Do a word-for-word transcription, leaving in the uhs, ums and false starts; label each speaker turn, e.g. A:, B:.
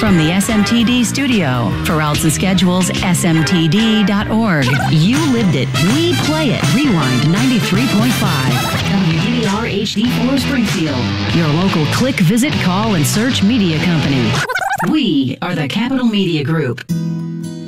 A: From the S M T D studio, for routes and schedules, S M T D dot org. You lived it. We play it. Rewind ninety-three point five. W D B R H D four Springfield. Your local click, visit, call, and search media company. We are the Capital Media Group.